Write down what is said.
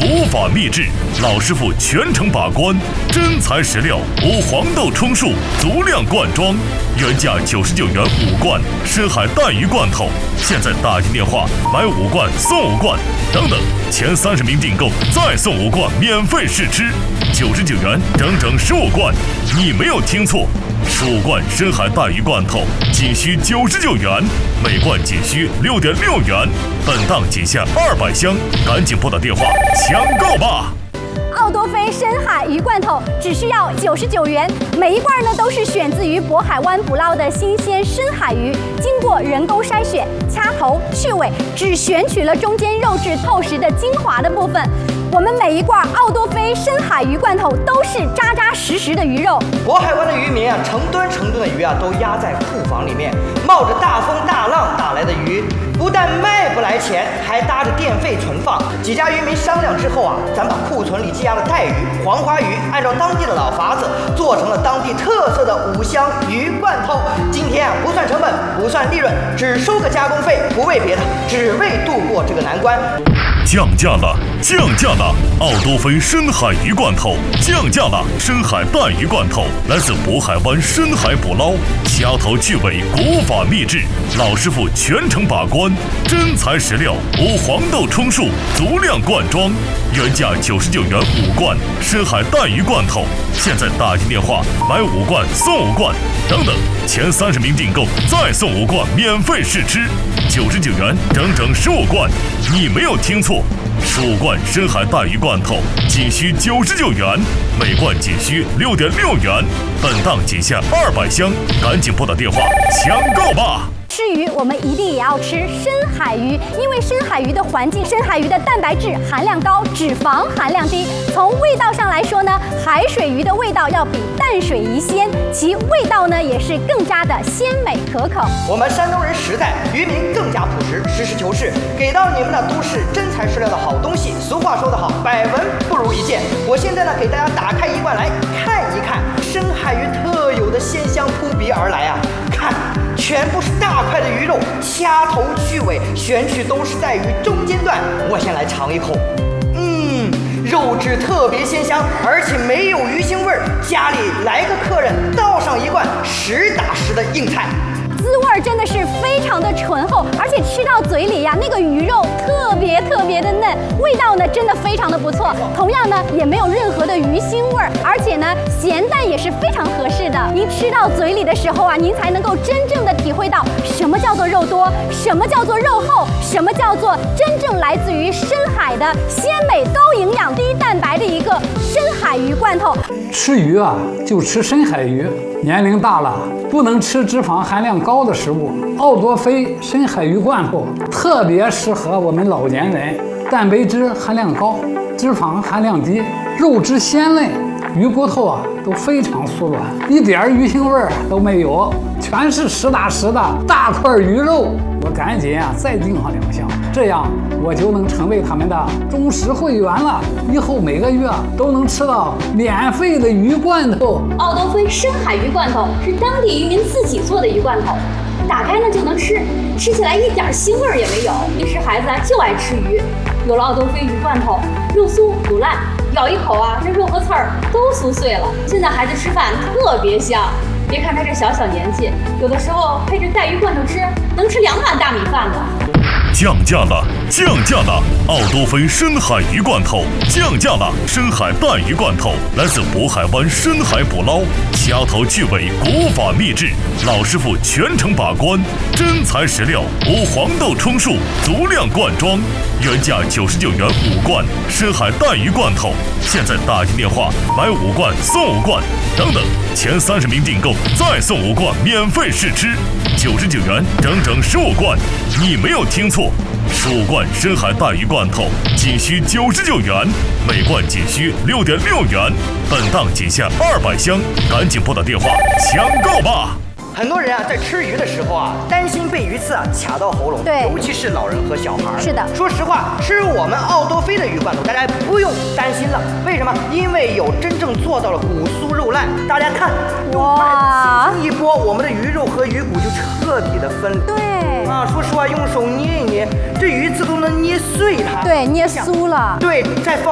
古法秘制，老师傅全程把关，真材实料，无黄豆充数，足量灌装，原价99元5罐深海带鱼罐头，现在打进电话买5罐送5罐，等等，前30名订购再送5罐免费试吃，99元整整15罐，你没有听错，15罐深海带鱼罐头仅需99元，每罐仅需6.6元，本档仅限200箱，赶紧拨打电话抢购吧！ 奥多菲深海鱼罐头只需要99元，每一罐呢都是选自于渤海湾捕捞的新鲜深海鱼，经过人工筛选、掐头、去尾，只选取了中间肉质透实的精华的部分。我们每一罐奥多菲深海鱼罐头都是扎扎实实的鱼肉。 渤海湾的渔民啊，成吨的鱼啊都压在库房里面，冒着大风大浪打来的鱼，不但卖不来钱，还搭着电费存放。几家渔民商量之后啊，咱把库存里积压的带鱼、黄花鱼，按照当地的老法子，做成了当地特色的5香鱼罐头。今天啊，不算成本，不算利润，只收个加工费，不为别的，只为度过这个难关。 降价了，降价了！奥多菲深海鱼罐头降价了，深海带鱼罐头来自渤海湾深海捕捞，掐头去尾，古法秘制，老师傅全程把关，真材实料，无黄豆充数，足量灌装，原价99元5罐深海带鱼罐头，现在打进电话买5罐送5罐，等等，前30名订购再送5罐免费试吃，99元整整15罐，你没有听错，15罐深海带鱼罐头仅需99元，每罐仅需6.6元，本档仅限200箱，赶紧拨打电话抢购吧！ 吃鱼，我们一定也要吃深海鱼，因为深海鱼的环境，深海鱼的蛋白质含量高，脂肪含量低。从味道上来说呢，海水鱼的味道要比淡水鱼鲜，其味道呢也是更加的鲜美可口。 我们山东人实在，渔民更加朴实，实事求是，给到你们的都是真材实料的好东西。俗话说得好，百闻不如一见。我现在呢，给大家打开一罐来看一看，深海鱼特有的鲜香扑鼻而来啊！看。全部是大块的鱼肉，掐头去尾，选取都是在鱼中间段。我先来尝一口，肉质特别鲜香，而且没有鱼腥味儿。家里来个客人，倒上一罐实打实的硬菜。 滋味真的是非常的醇厚，而且吃到嘴里呀，那个鱼肉特别的嫩，味道呢真的非常的不错。同样呢，也没有任何的鱼腥味儿，而且呢，咸淡也是非常合适的。您吃到嘴里的时候啊，您才能够真正的体会到什么叫做肉多，什么叫做肉厚，什么叫做真正来自于深海的鲜美、高营养、低蛋白的一个深海鱼罐头。 吃鱼啊，就吃深海鱼。年龄大了，不能吃脂肪含量高的食物。奥多菲深海鱼罐头特别适合我们老年人，蛋白质含量高，脂肪含量低，肉质鲜嫩，鱼骨头啊都非常酥软，一点鱼腥味儿都没有，全是实打实的大块鱼肉。我赶紧啊再订上2箱，这样我就能成为他们的忠实会员了。以后每个月都能吃到免费的鱼罐头。 奥多菲深海鱼罐头是当地渔民自己做的鱼罐头，打开呢就能吃，吃起来一点腥味儿也没有。平时孩子就爱吃鱼，有了奥多菲鱼罐头，肉酥不烂，咬一口啊，这肉和刺儿都酥碎了。现在孩子吃饭特别香。别看他这小年纪，有的时候配着带鱼罐头吃，能吃2碗大米饭呢。 降价了，降价了！奥多菲深海鱼罐头降价了，深海带鱼罐头来自渤海湾深海捕捞，掐头去尾，古法秘制，老师傅全程把关，真材实料，无黄豆充数，足量灌装，原价99元5罐深海带鱼罐头，现在打进电话买5罐送5罐，等等，前30名订购再送5罐免费试吃，99元整整15罐，你没有听错，15罐深海带鱼罐头仅需99元，每罐仅需6.6元，本档仅限200箱，赶紧拨打电话抢购吧！ 很多人啊，在吃鱼的时候啊，担心被鱼刺啊卡到喉咙， 对， 尤其是老人和小孩。 是的， 说实话，吃我们奥多菲的鱼罐头，大家不用担心了。为什么？因为有真正做到了骨酥肉烂。大家看，用筷子一拨，我们的鱼肉和鱼骨就彻底的分离。 对啊，说实话，用手捏一捏，这鱼刺都能捏碎它。 对，捏酥了。 对，再放